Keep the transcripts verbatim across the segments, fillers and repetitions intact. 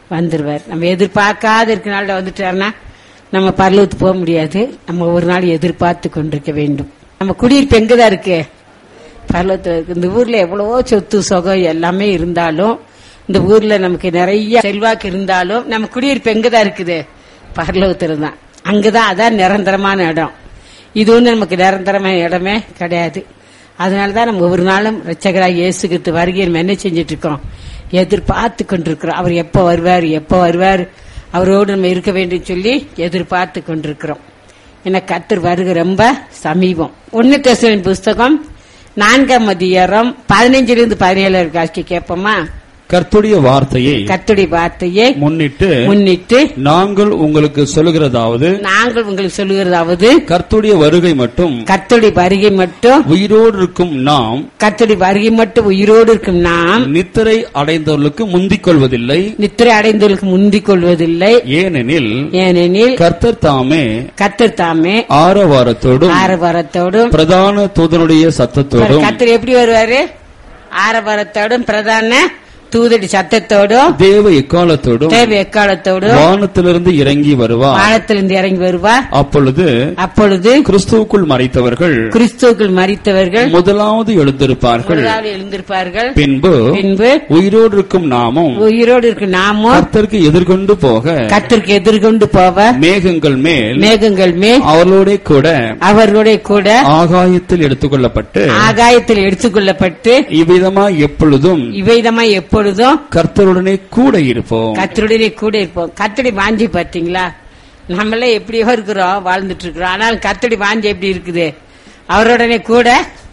வந்துருவார். நம்ம எதிர்பார்க்காத இருக்க நாள்ல வந்துட்டாருன்னா நம்ம பரலோகத்துக்கு போக முடியாது. நம்ம ஒரு நாள் எதிர்பார்த்து கொண்டிருக்க வேண்டும். நம்ம குடியிருப்பு எங்கதான் இருக்கு? பரலோகத்துல இருக்கு. இந்த ஊர்ல எவ்வளவோ சொத்து சொகம் எல்லாமே இருந்தாலும், இந்த ஊர்ல நமக்கு நிறைய செல்வாக்கு இருந்தாலும், நம்ம குடியிருப்பு எங்கதான் இருக்குது? பரலோகத்துல தான். அங்கதான், அதான் நிரந்தரமான இடம். இது ஒண்ணு நமக்கு நிரந்தரமான இடமே கிடையாது. அதனாலதான் நம்ம ஒவ்வொரு நாளும் ரட்சகராக இயேசு கிறிஸ்து வருகையை நம்ம என்ன செஞ்சிட்டு இருக்கோம்? எதிர்பார்த்து கொண்டிருக்கிறோம். அவர் எப்ப வருவார், எப்ப வருவார், அவரோடு நம்ம இருக்க வேண்டும் சொல்லி எதிர்பார்த்து கொண்டிருக்கிறோம். ஏன்னா கர்த்தர் வருகை ரொம்ப சமீபம். ஒன்னு தெசலோனிக்கேயர் புஸ்தகம் நான்காம் அதிகாரம் பதினைஞ்சுல இருந்து பதினேழு காட்சி கேட்போமா? கர்த்தருடைய வார்த்தையை கர்த்தருடைய வார்த்தையை முன்னிட்டு முன்னிட்டு நாங்கள் உங்களுக்கு சொல்லுகிறதாவது நாங்கள் உங்களுக்கு சொல்லுகிறதாவது கர்த்தருடைய வருகை மட்டும் கர்த்தருடைய வருகை மட்டும் உயிரோடு இருக்கும் நாம் கர்த்தருடைய வருகை மட்டும் உயிரோடு இருக்கும் நாம் நித்திரை அடைந்தவர்களுக்கு முந்திக் கொள்வதில்லை நித்திரை அடைந்தவர்களுக்கு முந்திக் கொள்வதில்லை. ஏனெனில் ஏனெனில் கர்த்தர் தாமே கர்த்தர் தாமே ஆரவாரத்தோடும் ஆரவாரத்தோடும் பிரதான தூதனுடைய சத்தத்தோடும் கர்த்தர் எப்படி வருவாரு? ஆரவாரத்தோடும் பிரதான தூதடி சத்தத்தோடும் தேவ எக்காலத்தோடும் தேவ எக்காலத்தோடும் வானத்திலிருந்து இறங்கி வருவார். வானத்திலிருந்து இறங்கி வருவார். அப்பொழுது அப்பொழுது கிறிஸ்துவுக்குள் மரித்தவர்கள் கிறிஸ்துவுக்குள் மரித்தவர்கள் முதலாவது எழுந்திருப்பார்கள். முதலாவது எழுந்திருப்பார்கள். பின்பு பின்பு உயிரோடு இருக்கும் நாமும் உயிரோடு இருக்கும் நாமும் கர்த்தருக்கு எதிர்கொண்டு போக கர்த்தருக்கு எதிர்கொண்டு போவ மேகங்கள் மேல் மேகங்கள் மேல் அவர்களோட கூட அவர்களோட கூட ஆகாயத்தில் எடுத்துக்கொள்ளப்பட்டு ஆகாயத்தில் எடுத்துக்கொள்ளப்பட்டு இவ்விதமாய் எப்பொழுதும் இவ்விதமாய் எப்பொழுதும் கர்த்தருடனே கூட இருப்போம். கர்த்தருடனே கூட இருப்போம். கர்த்தருடைய வாஞ்சி பாத்தீங்களா? நம்மள எப்படியோ இருக்கிறோம், வாழ்ந்துட்டு இருக்கிறோம். ஆனால் கர்த்தருடைய வாஞ்சி எப்படி இருக்குது? அவருடனே கூட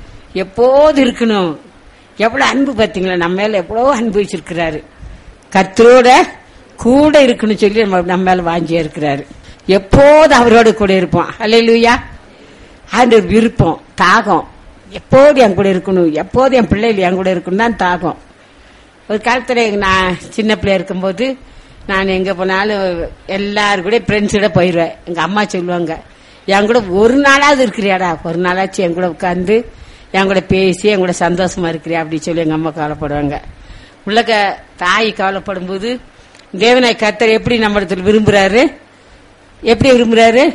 எப்போது இருக்கணும். எவ்வளவு அன்பு பாத்தீங்களா? நம்ம மேல எவ்வளவு அன்பு வச்சிருக்கிறாரு. கர்த்தரோட கூட இருக்கணும் சொல்லி நம்ம மேல வாஞ்சியா இருக்கிறாரு. எப்போது அவரோட கூட இருப்போம். அல்லேலூயா. அது விருப்பம், தாகம். எப்போது என் கூட இருக்கணும், எப்போது என் பிள்ளைகள் என் கூட இருக்கணும் தான் தாகம். ஒரு காலத்துல நான் சின்ன பிள்ளையா இருக்கும்போது நான் எங்க போனாலும் எல்லாரும் கூட ஃப்ரெண்ட்ஸோட போயிடுவேன். எங்க அம்மா சொல்லுவாங்க, என் கூட ஒரு நாளாவது இருக்கிறியாடா, ஒரு நாளாச்சு என் கூட உட்காந்து என் கூட பேசி என் கூட சந்தோஷமா இருக்கிறியா அப்படி சொல்லி எங்க அம்மா கவலைப்படுவாங்க. உள்ளக தாய் கவலைப்படும் போது தேவனாய் கர்த்தர் எப்படி நம்மிடத்தில் விரும்புறாரு? எப்படி விரும்புறாரு?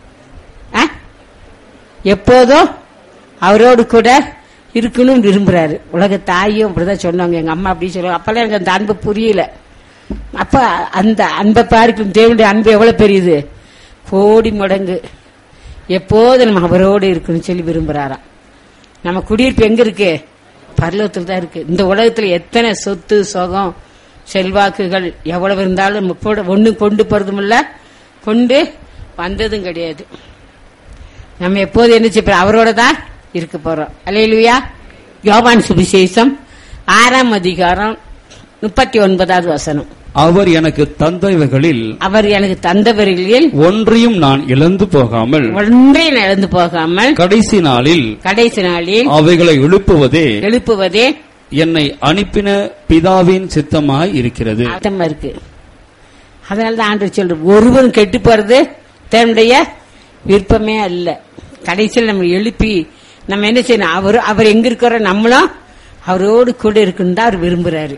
எப்போதும் அவரோடு கூட இருக்கணும் விரும்புறாரு. உலக தாயும் அப்படிதான் சொன்னாங்க. எங்க அம்மா அப்படி சொல்லுவாங்க. அப்பெல்லாம் எனக்கு அந்த அன்பு புரியல. அப்ப அந்த அன்பை பார்க்கும் தேவனுடைய அன்பு எவ்வளவு பெரியது, கோடி மடங்கு. எப்போது நம்ம அவரோடு இருக்கணும் சொல்லி விரும்புறாராம். நம்ம குடியிருப்பு எங்க இருக்கு? பரலோகத்தில் தான் இருக்கு. இந்த உலகத்துல எத்தனை சொத்து சொகம் செல்வாக்குகள் எவ்வளவு இருந்தாலும் ஒண்ணு கொண்டு போறதும் இல்ல, கொண்டு வந்ததும் கிடையாது. நம்ம எப்போது என்ன செய்ய அவரோட தான் இருக்க போறோம். அல்லேலூயா. யோவான் சுவிசேஷம் ஆறாம் அதிகாரம் முப்பத்தி ஒன்பதாவது வசனம். அவர் எனக்கு தந்தவைகளில் அவர் எனக்கு தந்தவர்களில் ஒன்றையும் நான் இழந்து போகாமல் ஒன்றையும் இழந்து போகாமல் கடைசி நாளில் கடைசி நாளில் அவைகளை எழுப்புவதே எழுப்புவதே என்னை அனுப்பின பிதாவின் சித்தமாய் இருக்கிறது. அர்த்தமா இருக்கு. அதனாலதான் ஆண்டவர் சொல்ற, ஒருவரும் கெட்டு போறது தன்னுடைய விருப்பமே அல்ல. கடைசியில் நம்ம எழுப்பி நம்ம என்ன செய்யணும்? அவர் அவர் எங்க இருக்கிற நம்மளும் அவரோடு கூட இருக்குன்னு தான் அவர் விரும்புறாரு.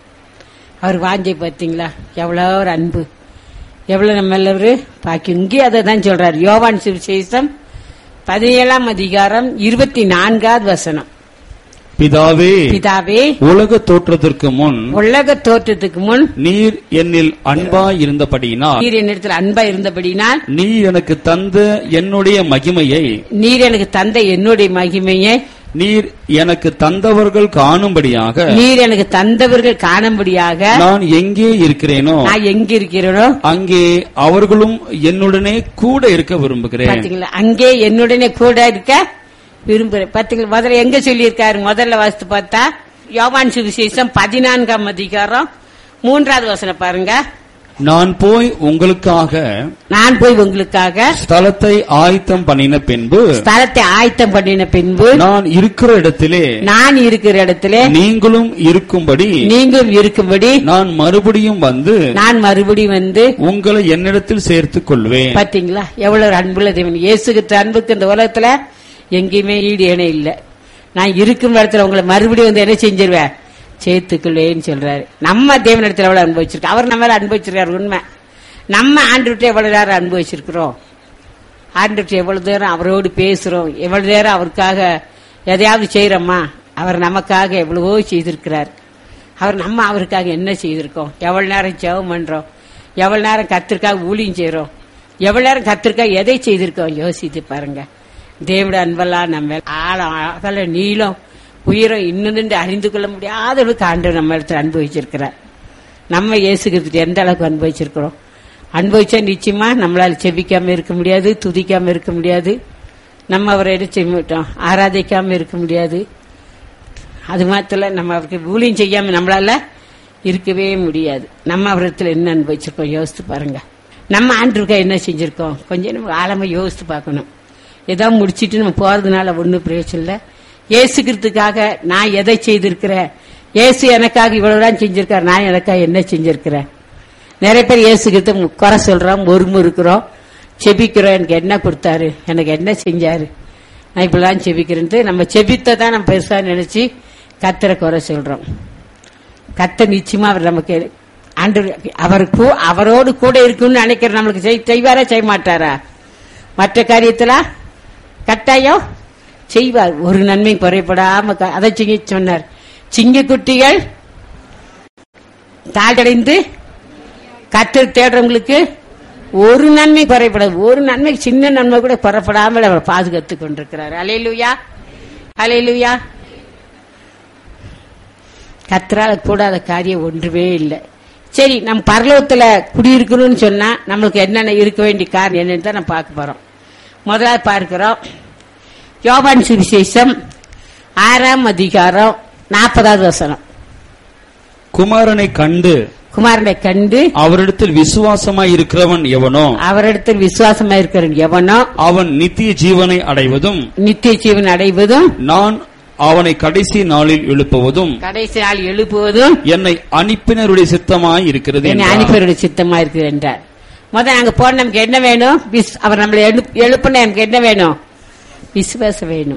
அவர் வாஞ்சை பார்த்தீங்களா? எவ்வளவு ஒரு அன்பு, எவ்வளவு நம்ம எல்லாரும் பாக்கி. இங்கே அதை தான் சொல்றாரு. யோவான் சுவிசேஷம் பதினேழாம் அதிகாரம் இருபத்தி நான்காவது வசனம். பிதாவே பிதாவே உலக தோற்றத்திற்கு முன் உலக தோற்றத்துக்கு முன் நீர் என்னில் அன்பாய் இருந்தபடியினால் நீர் என்னிடத்தில் அன்பா இருந்தபடினால் நீர் எனக்கு தந்த என்னுடைய மகிமையை நீர் எனக்கு தந்த என்னுடைய மகிமையை நீர் எனக்கு தந்தவர்கள் காணும்படியாக நீர் எனக்கு தந்தவர்கள் காணும்படியாக நான் எங்கே இருக்கிறேனோ நான் எங்க இருக்கிறேனோ அங்கே அவர்களும் என்னுடனே கூட இருக்க விரும்புகிறேன். பாத்தீங்களா? அங்கே என்னுடனே கூட இருக்க விரும்புறேன். பாத்தீங்களா? முதல்ல எங்க சொல்லி இருக்காரு? முதல்ல வாசித்து பார்த்தா யோவான் சுவிசேஷம் பதினான்காம் அதிகாரம் மூன்றாவது வசனம் பாருங்க. நான் போய் உங்களுக்காக நான் போய் உங்களுக்காக ஸ்தலத்தை ஆயத்தம் பண்ணின பின்பு ஸ்தலத்தை ஆயத்தம் பண்ணின பின்பு நான் இருக்கிற இடத்திலே நான் இருக்கிற இடத்திலே நீங்களும் இருக்கும்படி நீங்களும் இருக்கும்படி நான் மறுபடியும் வந்து நான் மறுபடியும் வந்து உங்களை என்னிடத்தில் சேர்த்துக் கொள்வேன். பாத்தீங்களா? எவ்வளவு அன்புள்ள தேவன். இயேசுகிட்ட அன்புக்கு இந்த உலகத்துல எங்கேயுமே ஈடு இணை இல்ல. நான் இருக்கும் இடத்துல உங்களை மறுபடியும் வந்து என்ன செஞ்சிருவேன்? சேர்த்துக்கொள்வேன்னு சொல்றாரு. நம்ம தேவனிடத்தில் எவ்வளவு அனுபவிச்சிருக்கோம், அவர் நம்ம அன்பு வச்சிருக்காரு. உண்மை, நம்ம ஆண்டுகிட்ட எவ்வளவு நேரம் அனுபவிச்சிருக்கிறோம், ஆண்டுகிட்ட எவ்வளவு நேரம் அவரோடு பேசுறோம், எவ்வளவு நேரம் அவருக்காக எதையாவது செய்யறோமா? அவர் நமக்காக எவ்வளவோ செய்திருக்கிறார். அவர் நம்ம அவருக்காக என்ன செய்திருக்கோம்? எவ்வளவு நேரம் ஜெபம் பண்றோம், எவ்வளவு நேரம் கர்த்தருக்காக ஊழியம் செய்யறோம், எவ்வளவு நேரம் கர்த்தருக்காக எதை செய்திருக்கோம்? யோசித்து பாருங்க. தேவனுடைய அன்பெல்லாம் நம்ம ஆழம் அகல நீளம் உயிரம் இன்னும் அறிந்து கொள்ள முடியாத அளவுக்கு ஆண்டவர் நம்ம இடத்துல அனுபவிச்சிருக்கிறார். நம்ம இயேசுகிட்டு எந்த அளவுக்கு அனுபவிச்சிருக்கிறோம்? அனுபவிச்சா நிச்சயமா நம்மளால செபிக்காம இருக்க முடியாது, துதிக்காம இருக்க முடியாது, நம்ம அவரை என்ன செய்ய ஆராதிக்காம இருக்க முடியாது. அது மாத்திரம் நம்ம அவருக்கு ஊழியம் செய்யாம நம்மளால இருக்கவே முடியாது. நம்ம அவரத்துல என்ன அனுபவிச்சிருக்கோம் யோசித்து பாருங்க. நம்ம ஆண்டுக்கா என்ன செஞ்சிருக்கோம் கொஞ்சம் நம்ம ஆழமா யோசித்து பார்க்கணும். ஏதாவது முடிச்சிட்டு நம்ம போறதுனால ஒன்னும் பிரயோஜனம் இல்லை. ஏசுக்கிறதுக்காக நான் எதை செய்திருக்கிறேன், ஏசு எனக்காக இவ்வளவுதான் செஞ்சிருக்காரு, நான் எனக்காக என்ன செஞ்சிருக்கிறேன்? நிறைய பேர் ஏசுகிறது குறை சொல்றோம், ஒருமு இருக்கிறோம், செபிக்கிறோம், எனக்கு என்ன கொடுத்தாரு, எனக்கு என்ன செஞ்சாரு, நான் இப்படிலாம் செபிக்கிறேன்ட்டு நம்ம செபித்தான் நம்ம பெருசா நினைச்சு கர்த்தரை குறை சொல்றோம். கர்த்தர் நிச்சயமா அவர் நமக்கு ஆண்டு அவருக்கு அவரோடு கூட இருக்குன்னு நினைக்கிற நம்மளுக்கு செய்வாரா செய்ய மாட்டாரா? மற்ற காரியத்துல கட்டாயம் செய்வார். ஒரு நன்மை குறைபடாம அதை செய்ய சொன்னார். சிங்க குட்டிகள் தாழ்டைந்து கர்த்தர் தேடுறவங்களுக்கு ஒரு நன்மை குறைபடாது. ஒரு நன்மை சின்ன நன்மை கூட குறைபடாமல் அவர் பாதுகாத்து கொண்டிருக்கிறார். அல்லேலூயா, அல்லேலூயா. கர்த்தரால கூடாத காரியம் ஒன்றுமே இல்லை. சரி, நம்ம பரலோகத்துல குடியிருக்கணும்னு சொன்னா நம்மளுக்கு என்னென்ன இருக்க வேண்டிய காரணம் என்னன்னு தான் நம்ம பார்க்க போறோம். முதலாவது பார்க்கிறோம் யோவான் சுவிசேஷம் ஆறாம் அதிகாரம் நாற்பதாவது வசனம். குமாரனை கண்டு குமாரனை கண்டு அவரிடத்தில் விசுவாசமாய் இருக்கிறவன் எவனோ அவரிடத்தில் விசுவாசமாய் இருக்கிறவன் எவனோ அவன் நித்திய ஜீவனை அடைவதும் நித்திய ஜீவன் அடைவதும் நான் அவனை கடைசி நாளில் எழுப்புவதும் கடைசி நாள் எழுப்புவதும் என்னை அனுப்பினருடைய சித்தமாய் இருக்கிறது. என்னை அனுப்பினருடைய சித்தமா இருக்குது என்றார். முதல் அங்க போன நமக்கு என்ன வேணும்? அவர் நம்மளை எழுப்பின எனக்கு என்ன வேணும்? விசுவாசம் வேணும்.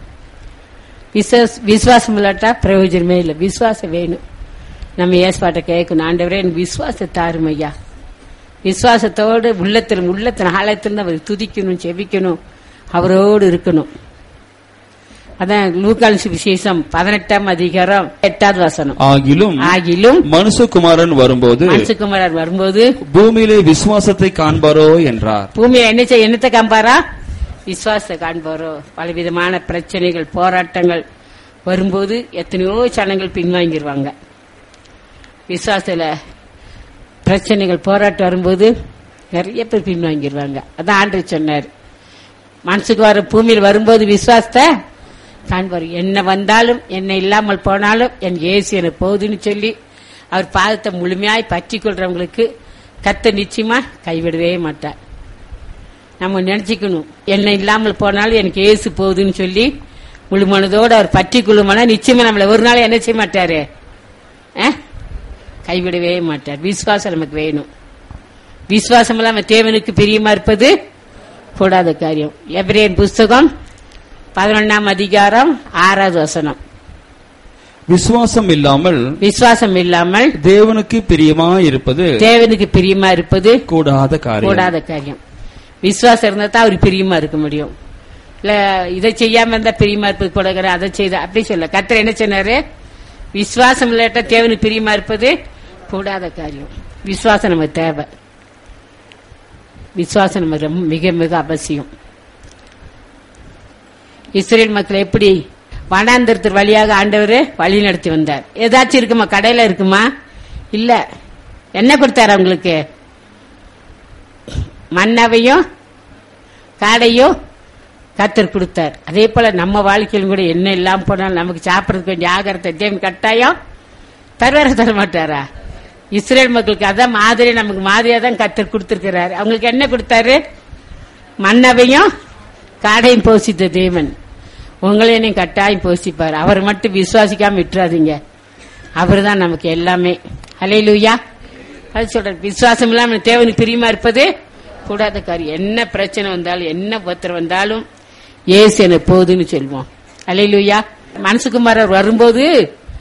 விசுவாசம் இல்லாட்டா பிரயோஜனமே இல்லை. விசுவாசம் வேணும். நம்ம ஏற்பாட்டை கேட்கணும், ஆண்டவரே எனக்கு விசுவாசத்தை தாரும் ஐயா. விசுவாசத்தோடு உள்ளத்தில் உள்ளத்தின் ஆழத்திலிருந்து அவர் துதிக்கணும், செபிக்கணும், அவரோடு இருக்கணும். அதான் லூக்கான் சுவிசேஷம் பதினெட்டாம் அதிகாரம் எட்டாவது வசனம். ஆகிலும் ஆகிலும் மனுஷகுமாரன் வரும்போது மனுஷகுமாரன் வரும்போது பூமியிலே விசுவாசத்தை காண்பாரோ என்றார். பூமியை என்ன செய்ய என்னத்தை காண்பாரா? விசுவாசத்தை காண்பாரோ. பலவிதமான பிரச்சனைகள் போராட்டங்கள் வரும்போது எத்தனையோ ஜனங்கள் பின்வாங்கிடுவாங்க. விசுவாசத்துல பிரச்சனைகள் போராட்டம் வரும்போது நிறைய பேர் பின்வாங்கிடுவாங்க. அதான் ஆண்டவர் சொன்னார், மனசுக்கு வர பூமியில் வரும்போது விசுவாசத்தை காண்பார். என்ன வந்தாலும் என்ன இல்லாமல் போனாலும் என் இயேசு எனக்கு போகுதுன்னு சொல்லி அவர் பாதத்தை முழுமையாய் பற்றி கொள்றவங்களுக்கு கர்த்தர் நிச்சயமா கைவிடவே மாட்டார். நம்ம நினைச்சுக்கணும், என்ன இல்லாமல் போனாலும் எனக்கு இயேசு போகுதுன்னு சொல்லி முழு மனதோடு அவர் பற்றி கொள்ளுமானா நிச்சயமா நம்மள ஒரு நாள் என்ன செய்ய மாட்டாரு, கைவிடவே மாட்டார். விசுவாசம் நமக்கு வேணும். விசுவாசம் இல்லாம தேவனுக்கு பிரியமா இருப்பது கூடாத காரியம். எபிரேயர் புஸ்தகம் பதினொன்னாம் அதிகாரம் ஆறாவது வசனம். விசுவாசம் இல்லாமல் விசுவாசம் இல்லாமல் தேவனுக்கு பிரியமா இருப்பது தேவனுக்கு பிரியமா இருப்பது கூடாத காரியம் கூடாத காரியம். விசுவாசம் இருந்தா தான் அவர் பிரியமா இருக்க முடியும். இல்ல இதை செய்யாம இருந்தா பிரியமா இருப்பது கூட அதை செய்த அப்படி சொல்ல. கர்த்தர் என்ன சொன்னாரு? விசுவாசம் இல்லாட்டா தேவனுக்கு பிரியமா இருப்பது கூடாத காரியம். விசுவாசம் நமக்கு தேவை. விசுவாசம் நமக்கு மிக மிக அவசியம். இஸ்ரேல் மக்கள் எப்படி வனாந்தரத்தின் வழியாக ஆண்டவர் வழி நடத்தி வந்தார். ஏதாச்சும் இருக்குமா? கடையில இருக்குமா? இல்ல. என்ன கொடுத்தாரு அவங்களுக்கு? மன்னாவையும் காடையும் கர்த்தர் கொடுத்தார். அதே போல நம்ம வாழ்க்கையிலும் கூட என்ன இல்லாம போனாலும் நமக்கு சாப்பிடறதுக்கு வேண்டிய ஆகாரத்தை தேவன் கட்டாயம் தருவார தர மாட்டாரா? இஸ்ரேல் மக்களுக்கு அதான் மாதிரி, நமக்கு மாதிரியா தான் கர்த்தர் கொடுத்திருக்கிறாரு. அவங்களுக்கு என்ன கொடுத்தாரு? மன்னாவையும் காடையும் போசித்த தேவன் உங்களையும் கட்டாயம் போசிப்பார். அவர் மட்டும் விசுவாசிக்காம விட்டுறாதீங்க. அவர் தான் நமக்கு எல்லாமே. ஹல்லேலூயா. அது சொல்ற விசுவாசம் இல்லாம தேவனுக்கு பிரியமா இருப்பது கூடாத காரியம். என்ன பிரச்சனை வந்தாலும் என்ன பத்திரம் வந்தாலும் இயேசு எனக்கு போகுதுன்னு சொல்லுவோம். ஹல்லேலூயா. மனசுக்குமாரர் வரும்போது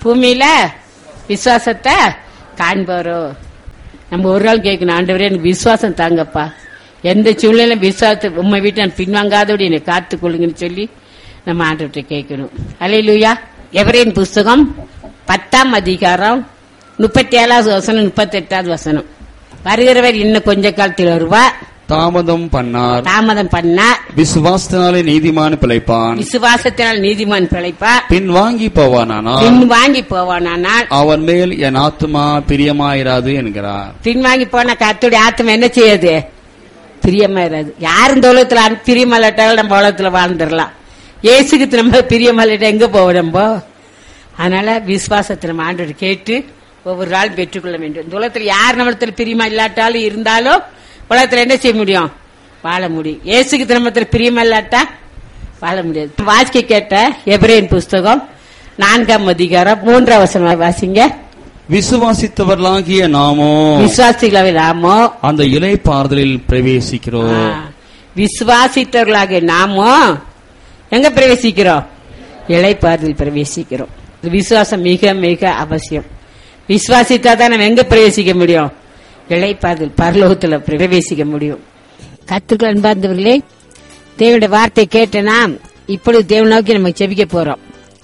பூமியில விசுவாசத்தை காண்பாரோ. நம்ம ஒரு நாள் கேட்கணும், ஆண்டவரே எனக்கு விசுவாசம் தாங்கப்பா, எந்த சூழ்நிலை விசுவாசத்தை உண்மை வீட்டு நான் பின்வாங்காதபடி என்னை காத்துக் கொள்ளுங்கன்னு சொல்லி நம்ம ஆண்டவர்கிட்ட கேட்கணும். அல்லேலூயா. எபிரேயர் புஸ்தகம் பத்தாம் அதிகாரம் முப்பத்தி ஏழாவது வசனம் முப்பத்தி எட்டாவது வசனம். வருகிறவர் இன்னும் கொஞ்ச காலத்தில் வருவா, தாமதம் பண்ணார் தாமதம் பண்ணார் விசுவாசத்தினாலே நீதிமான் பிழைப்பான், விசுவாசத்தினால் நீதிமான் பிழைப்பா. பின் வாங்கி போவானானால் பின் வாங்கி போவானால் அவன் மேல் என் ஆத்துமா பிரியமாயிராது என்கிறார். பின் வாங்கி போனா கர்த்தருடைய ஆத்மா என்ன செய்யாது? பிரியமாயிராது. யாரும் இந்த உலகத்துல பிரியமல்லாட்டாலும் நம்ம உலகத்துல வாழ்ந்துடலாம். ஏசுக்கு நம்ம பிரியமல்லாட்டா எங்க போவோம் நம்ம? அதனால விசுவாசத்தை நம்ம ஆண்டவர் கேட்டு ஒவ்வொரு நாள் பெற்றுக்கொள்ள வேண்டும். இந்த உலகத்துல யார் நம்மளத்துல பிரியமா இல்லாட்டாலும் இருந்தாலும் உலகத்துல என்ன செய்ய முடியும்? வாழ முடியும். ஏசுக்கு திருமணத்துல பிரியமா இல்லாட்டா வாழ முடியாது. வாசிக்க கேட்ட எபிரேயர் புஸ்தகம் நான்காம் அதிகாரம் மூன்றாம் வசனம் வாசிங்க. விசுவாசித்தவர்களாகிய நாமோ விசுவாசிகளாக நாமோ அந்த இளைப்பாறுதலில் பிரவேசிக்கிறோம். விசுவாசித்தவர்களாக நாமோ எங்க பிரவேசிக்கிறோம்? இளைப்பாறுதலில் பிரவேசிக்கிறோம். விசுவாசம் மிக மிக அவசியம். விசுவாசித்தா தான் நம்ம எங்க பிரவேசிக்க முடியும்? இளைப்பாறுதல் பரலோகத்துல பிரவேசிக்க முடியும். கர்த்தருக்கு அன்பார்ந்தவர்களே, தேவனுடைய வார்த்தை கேட்ட நாம் இப்பொழுது தேவனை நோக்கி நம்ம செபிக்க போறோம்.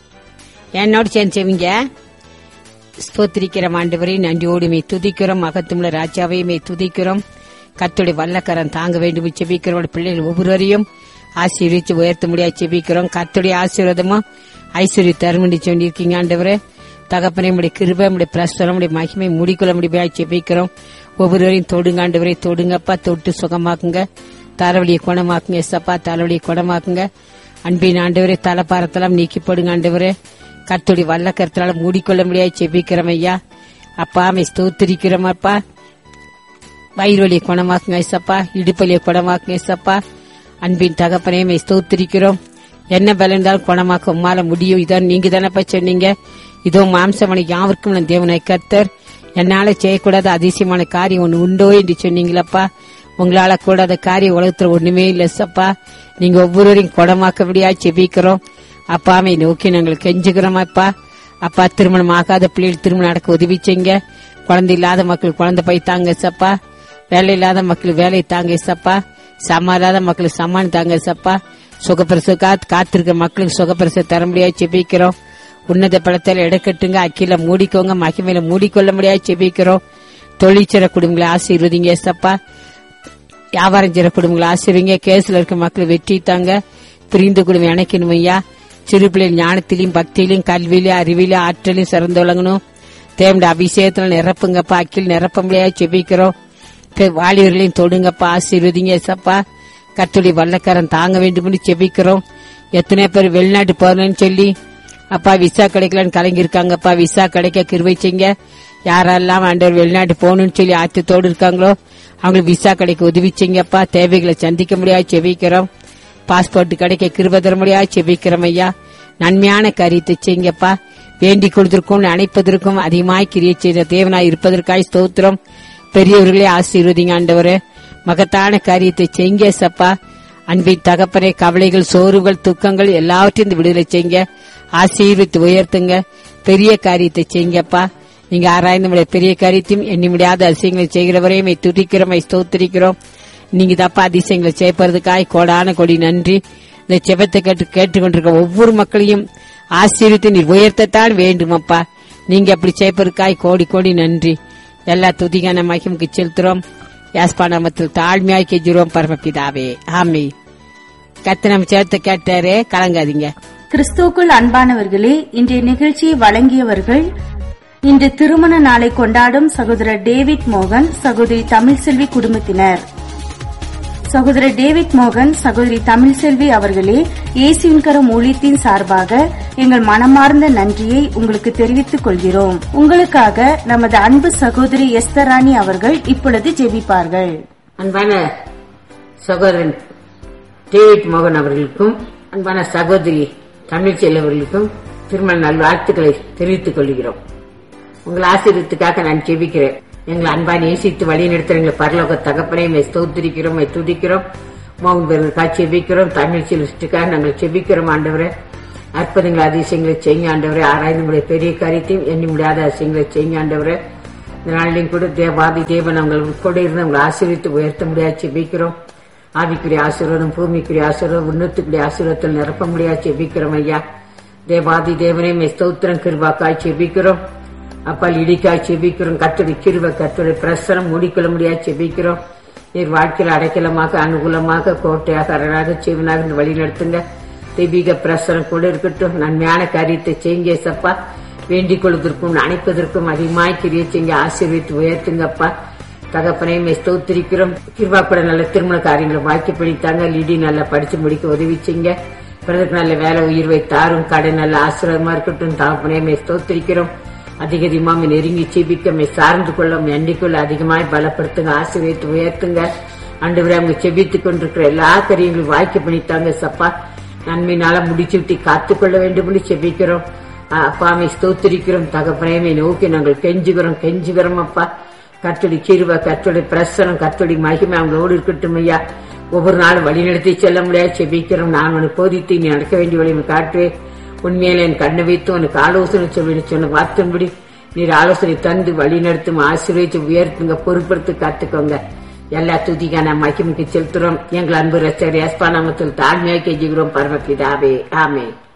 என்னோட சேர்ந்து செவிங்க. ஸ்தோத்திரிக்கிறோம் ஆண்டவரே, நன்றியோடு மே துதிக்கிறோம். மகத்துவமுள்ள ராஜாவை மே துதிக்கிறோம். கர்த்தருடைய வல்லக்கரம் தாங்க வேண்டும் செபிக்கிறோம். பிள்ளைகள் ஒவ்வொருவரையும் ஆசீர்வதிச்சு உயர்த்த முடியாது செபிக்கிறோம். கர்த்தருடைய ஆசீர்வாதமும் ஐஸ்வர்ய தருமண்டி சொல்லியிருக்கீங்க ஆண்டவரே. தகப்பனை உடைய கிருபை உடைய பிரசனம் உடைய மகிமை மூடிக்கொள்ள முடியாது செபிக்கிறோம். ஒவ்வொருவரையும் தொடுங்க ஆண்டவரை, தொடுங்கப்பா, தொட்டு சுகமாக்குங்க. தலைவலியை குணமாக்குங்க எஸ்அப்பா, தலைவலியை குணமாக்குங்க. அன்பின் ஆண்டவரே, தலைப்பாரத்தெல்லாம் நீக்கி போடுங்க ஆண்டவரே. கர்த்தருடைய வல்ல கருத்தினால மூடிக்கொள்ள முடியாது செபிக்கிறோம் ஐயா. அப்பா மே ஸ்தோத்திரிக்கிறோம் அப்பா. வயிறு வலியை குணமாக்குங்க எஸ்அப்பா, இடுப்பலியை குணமாக்குங்க எஸ்அப்பா. அன்பின் தகப்பனே மே ஸ்தோத்திரிக்கிறோம். என்ன பலம் இருந்தாலும் குணமாக்க உம்மால முடியும். இதான் நீங்க தானப்பா சொன்னீங்க. இதோ மாம்சமனை யாவருக்கும் தேவனாய் கர்த்தர், என்னால செய்யக்கூடாத அதிசயமான காரியம் ஒண்ணு உண்டோ என்று சொன்னீங்களப்பா. உங்களால கூடாத காரியம் உலகத்துல ஒண்ணுமே இல்ல சப்பா. நீங்க ஒவ்வொருவரையும் குணமாக்க முடியாது செபிக்கிறோம். அப்பாவை நோக்கி நாங்கள் கெஞ்சுக்கிறோம் அப்பா. அப்பா, திருமணம் ஆகாத பிள்ளைகள் திருமணம் நடக்க உதவி செய்யுங்க. குழந்தை இல்லாத மக்கள் குழந்தை போய் தாங்க சப்பா. வேலை இல்லாத மக்கள் வேலை தாங்க சப்பா. சமா இல்லாத மக்களுக்கு சமான் தாங்க சப்பா. சுகப்பிரசு காத்து காத்திருக்க மக்களுக்கு சுகப்பிரசு தர முடியாது செபிக்கிறோம். உன்னத படத்தில் எடுக்கட்டுங்க. அக்கில மூடிக்கோங்க, மகிமையில மூடிக்கொள்ள முடியாது செபிக்கிறோம். தொழிற்சிற குடும்பங்களை ஆசீர்வதிங்க சப்பா. வியாபாரம் செய்ற குடும்பங்களை ஆசீர்வதிங்க. கேஸ்ல இருக்க மக்கள் வெற்றி தாங்க. பிரிந்து குடும்பம் இணைக்கணும் ஐயா. சிறு பிள்ளைகள் ஞானத்திலையும் பக்தியிலையும் கல்வியிலும் அறிவிலும் ஆற்றலையும் சிறந்து விளங்கணும். தேவனுடைய அபிஷேகத்துல நிரப்புங்கப்பா. அக்கில் நிரப்ப முடியாது செபிக்கிறோம். வாலிபர்களையும் தொடுங்கப்பா, ஆசீர்வதிங்க சப்பா. கர்த்தருடைய வல்லக்கரம் தாங்க வேண்டும் செபிக்கிறோம். எத்தனை பேர் வெளிநாட்டு போறேன்னு சொல்லி அப்பா விசா கிடைக்கலன்னு கலங்கிருக்காங்கப்பா. விசா கிடைக்க கிருபை செய்யுங்க. யாரெல்லாம் ஆண்டவர் வெளிநாட்டு போகணும்னு சொல்லி ஆத்தத்தோடு இருக்காங்களோ அவங்களுக்கு விசா கிடைக்க உதவி செய்யுங்கப்பா. தேவைகளை சந்திக்க முடியாது செபிக்கிறோம். பாஸ்போர்ட் கிடைக்க கிருபை தர முடியாது செபிக்கிறோம் ஐயா. நன்மையான காரியத்தை செய்யுங்கப்பா. வேண்டிக் கொடுத்திருக்கும் அணைப்பதற்கும் அதிகமாய் கிரியை செய்த தேவனாய் இருப்பதற்காய் ஸ்தோத்திரம். பெரியவர்களே ஆசீர்வதிங்க ஆண்டவரே. மகத்தான காரியத்தை செய்யுங்க சப்பா. அன்பின் தகப்பனே, கவலைகள் சோர்வுகள் துக்கங்கள் எல்லாவற்றையும் விடுதலை செய்யுங்க. ஆசீர்வித்து உயர்த்துங்க. பெரிய காரியத்தை செய்யுங்கப்பா. நீங்க ஆராய்ந்து பெரிய காரியத்தையும் எண்ணி முடியாத அதிசயங்களை செய்கிறவரையும் துதிக்கிறோம், ஸ்தோத்திரிக்கிறோம். நீங்க தப்பா அதிசயங்களை செய்ப்பதற்காய் கோடான கொடி நன்றி. இந்த செபத்தை கேட்டு கேட்டுக்கொண்டிருக்க ஒவ்வொரு மக்களையும் ஆசீர்வித்து நீர் உயர்த்தத்தான் வேண்டுமப்பா. நீங்க அப்படி செய்ப்பதற்காய் கோடி கோடி நன்றி. எல்லா துதிகான மகிமுக்கு செலுத்துறோம். யாஸ்பா நாமத்தில் தாழ்மையாய் கெஞ்சுறோம் பரமபிதாவே, ஆமே. கர்த்தர் நம்ம சேர்த்து கேட்டாரே, கலங்காதீங்க. கிறிஸ்துவுக்குள் அன்பானவர்களே, இன்றைய நிகழ்ச்சியை வழங்கியவர்கள் இன்று திருமண நாளை கொண்டாடும் சகோதரர் டேவிட் மோகன், சகோதரி தமிழ்செல்வி குடும்பத்தினர். சகோதரர் டேவிட் மோகன், சகோதரி தமிழ்செல்வி அவர்களே, இயேசுவின் கரம் ஊழியத்தின் சார்பாக எங்கள் மனமார்ந்த நன்றியை உங்களுக்கு தெரிவித்துக் கொள்கிறோம். உங்களுக்காக நமது அன்பு சகோதரி எஸ்தராணி அவர்கள் இப்பொழுது ஜெபிப்பார்கள். அன்பான சகோதரன் டேவிட் மோகன் அவர்களுக்கும் அன்பான சகோதரி தமிழ்ச்செல்வி அவர்களுக்கும் திருமண நல் வாழ்த்துக்களை தெரிவித்துக் கொள்கிறோம். உங்கள் ஆசீர்வாதத்துக்காக நான் ஜெபிக்கிறேன். எங்களை அன்பான் நேசித்து வழி நடத்துற எங்களை பரலோக தகப்பனை ஸ்தோத்திரிக்கிறோம், துதிக்கிறோம். மோகன் காட்சி ஜெபிக்கிறோம். தமிழ் செல்வத்துக்காக நாங்கள் ஜெபிக்கிறோம் ஆண்டவரே. அற்புதங்கள் அதிசயங்களை செய்ய ஆண்டவரே. ஆராய்ந்து முடிய பெரிய காரியத்தையும் எண்ணி முடியாத அதிசயங்களை செய்ய ஆண்டவரே. இந்த நாளிலும் கூட தேவாதி தேவன் அவங்களுக்கு கூட இருந்து அவங்களை ஆசீர்வித்து உயர்த்த முடியாது செபிக்கிறோம். ஆவிக்குரிய ஆசீர்வாதம், பூமிக்குரிய ஆசீர்வாதம், உன்னத்துக்குரிய ஆசீர்வாதத்தில் நிரப்ப முடியாது செபிக்கிறோம் ஐயா. தேவாதி தேவனே மே ஸ்தோத்திரம் கிருபாக்காய் செபிக்கிறோம். அப்பால் இடிக்காய் செபிக்கிறோம். கர்த்தருடைய கிருபை, கர்த்தருடைய பிரசனம் மூடிக்கொள்ள முடியாது செபிக்கிறோம். நீர் வாழ்க்கையில் அடைக்கலமாக, அனுகூலமாக, கோட்டையாக, அரணாக, செவனாக வழி நடத்துங்க. தெய்வீக பிரசனம் கூட இருக்கட்டும். நன்மையான காரியத்தை செய்யுங்க சப்பா. வேண்டிக் கொள்வதற்கும் அணைப்பதற்கும் அதிகமாய் கிரியை செய்ய ஆசீர்வித்து உயர்த்துங்கப்பா. தகப்பனையுமே ஸ்தோத்திரிக்கிறோம். கிருபா கூட நல்ல திருமண காரியங்களை வாய்க்கப்படித்தாங்க. லிடி நல்லா படிச்சு முடிக்க உதவி செய்யுங்க. பிறகு நல்ல வேலை உயிர்வை தாரும். கடை நல்ல ஆசீர்வாதமா இருக்கட்டும். தகப்பனையுமே ஸ்தோத்திரிக்கிறோம். அதிக அதிகமாக நெருங்கி செபிக்க சார்ந்து கொள்ள எண்ணிக்கொள்ள அதிகமாய் பலப்படுத்துங்க, ஆசீர்வித்து உயர்த்துங்க. ஆண்டவரே அவங்க செபித்துக் கொண்டிருக்கிற எல்லா காரியங்களும் வாய்க்க பண்ணித்தாங்க சப்பா. நன்மையினால முடிச்சு விட்டு காத்துக்கொள்ள வேண்டும் என்று செபிக்கிறோம். அப்பாமை ஸ்தோத்திரிக்கிறோம். தகப்பனையுமே நோக்கி நாங்கள் கெஞ்சுகிறோம் கெஞ்சுகிறோம் அப்பா. கர்த்தருடைய கிருபை, கர்த்தருடைய பிரசனம், கர்த்தருடைய மகிமை அவங்களோடு இருக்கட்டும் ஐயா. ஒவ்வொரு நாளும் வழி நடத்தி செல்ல முடியாது செபிக்கிறோம். நான் உனக்கு போதித்து நீ நடக்க வேண்டிய வழி காட்டுவேன். உண்மையில என் கண்ணை வைத்து உனக்கு ஆலோசனை சொல்லி சொன்ன வார்த்தைப்படி நீர் ஆலோசனை தந்து வழி நடத்தும், ஆசீர்வதித்து உயர்த்துங்க, பொறுப்படுத்தி காத்துக்கோங்க. எல்லா துதிக்கான மகிமைக்கு செலுத்துறோம். எங்கள் அன்பு ரச்சர் எஸ்பா நாமத்தில் தாழ்மையாக கெஞ்சுகிறோம் பரமபிதாவே. ஆமென்.